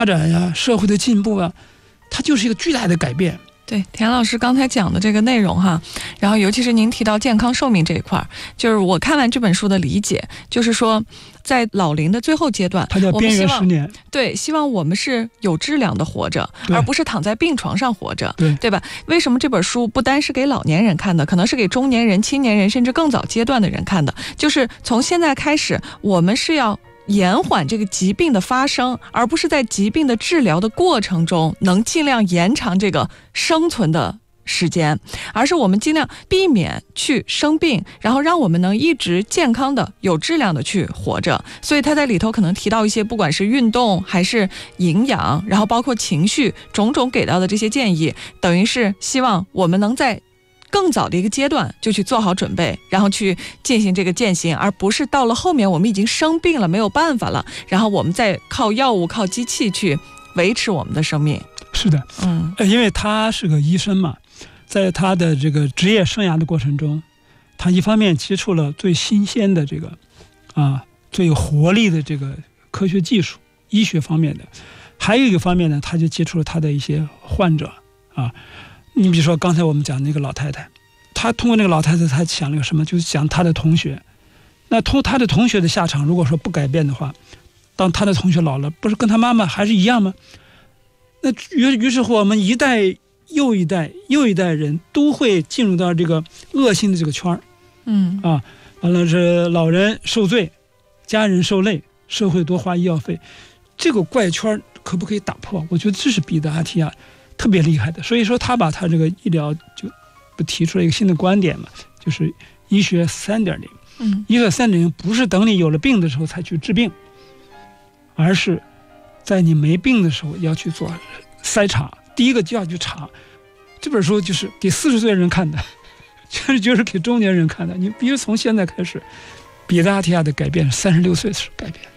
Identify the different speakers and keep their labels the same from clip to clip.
Speaker 1: 展呀、社会的进步啊，它就是一个巨大的改变。
Speaker 2: 对，田老师刚才讲的这个内容哈，然后尤其是您提到健康寿命这一块，就是我看完这本书的理解，就是说在老龄的最后阶段，
Speaker 1: 它叫边缘10年，
Speaker 2: 对，希望我们是有质量的活着，而不是躺在病床上活着，对吧？为什么这本书不单是给老年人看的，可能是给中年人、青年人，甚至更早阶段的人看的？就是从现在开始，我们是要延缓这个疾病的发生，而不是在疾病的治疗的过程中能尽量延长这个生存的时间，而是我们尽量避免去生病，然后让我们能一直健康的有质量的去活着。所以他在里头可能提到一些不管是运动还是营养，然后包括情绪种种给到的这些建议，等于是希望我们能在更早的一个阶段就去做好准备，然后去进行这个践行，而不是到了后面我们已经生病了没有办法了，然后我们再靠药物靠机器去维持我们的生命。
Speaker 1: 是的，因为他是个医生嘛，在他的这个职业生涯的过程中，他一方面接触了最新鲜的这个最有活力的这个科学技术医学方面的，还有一个方面呢，他就接触了他的一些患者你比如说刚才我们讲那个老太太，她通过那个老太太，她想了个什么，就是讲她的同学。那她的同学的下场，如果说不改变的话，当她的同学老了，不是跟她妈妈还是一样吗？那于是乎，我们一代又一代人都会进入到这个恶性的这个圈完了是老人受罪，家人受累，社会多花医药费，这个怪圈可不可以打破？我觉得这是彼得阿提亚特别厉害的，所以说他把他这个医疗就提出了一个新的观点嘛，就是医学3.0。医学3.0不是等你有了病的时候才去治病，而是在你没病的时候要去做筛查。第一个就要去查。这本书就是给40岁人看的，就是给中年人看的。你比如从现在开始，彼得阿提亚的改变是36岁是改变。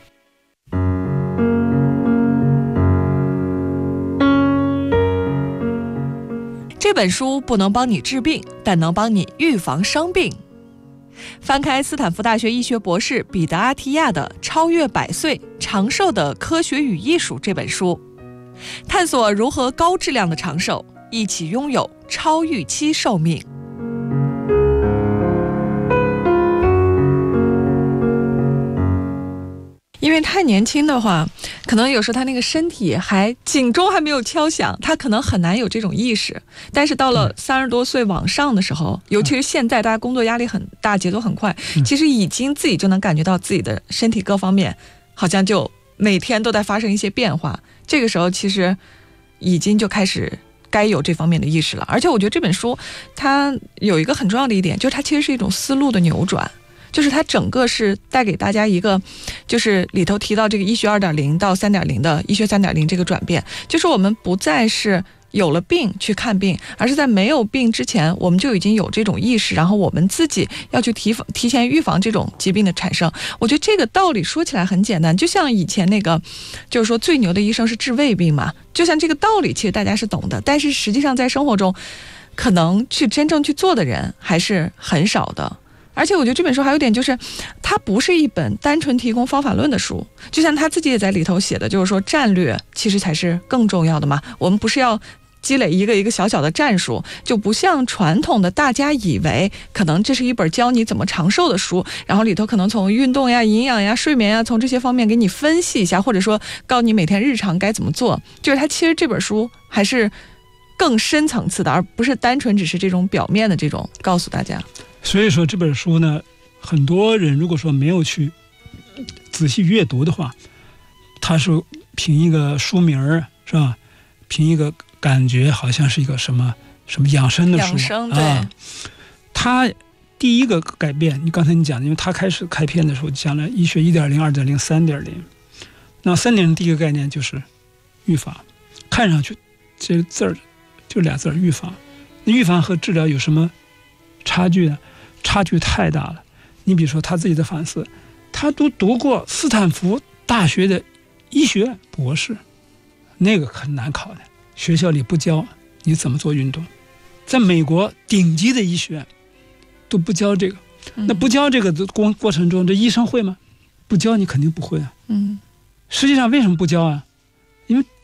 Speaker 2: 这本书不能帮你治病，但能帮你预防生病。翻开斯坦福大学医学博士彼得阿提亚的《超越100岁长寿的科学与艺术》这本书，探索如何高质量的长寿，一起拥有超预期寿命。因为太年轻的话，可能有时候他那个身体警钟还没有敲响，他可能很难有这种意识。但是到了30多岁往上的时候，尤其是现在大家工作压力很大，节奏很快，其实已经自己就能感觉到自己的身体各方面好像就每天都在发生一些变化。这个时候其实已经就开始该有这方面的意识了。而且我觉得这本书它有一个很重要的一点，就是它其实是一种思路的扭转。就是它整个是带给大家一个，就是里头提到这个医学2.0到3.0的医学3.0这个转变，就是我们不再是有了病去看病，而是在没有病之前我们就已经有这种意识，然后我们自己要去提前预防这种疾病的产生。我觉得这个道理说起来很简单，就像以前那个就是说最牛的医生是治胃病嘛，就像这个道理其实大家是懂的，但是实际上在生活中可能去真正去做的人还是很少的。而且我觉得这本书还有一点就是，它不是一本单纯提供方法论的书，就像他自己也在里头写的，就是说战略其实才是更重要的嘛。我们不是要积累一个一个小小的战术，就不像传统的大家以为可能这是一本教你怎么长寿的书，然后里头可能从运动呀、营养呀、睡眠呀，从这些方面给你分析一下，或者说告诉你每天日常该怎么做。就是它其实这本书还是更深层次的，而不是单纯只是这种表面的这种告诉大家。
Speaker 1: 所以说这本书呢，很多人如果说没有去仔细阅读的话，他是凭一个书名是吧？凭一个感觉，好像是一个什么养生的书。
Speaker 2: 养生对。
Speaker 1: 他第一个改变，刚才你讲的，因为他开篇的时候讲了医学1.0、2.0、3.0。那3.0第一个概念就是预防，看上去这个字儿就俩字儿预防。那预防和治疗有什么差距呢？差距太大了。你比如说他自己的反思，他都读过斯坦福大学的医学院博士，那个很难考的，学校里不教你怎么做运动，在美国顶级的医学院都不教这个。那不教这个的过程中，这医生会吗？不教你肯定不会啊。实际上为什么不教啊？ 因为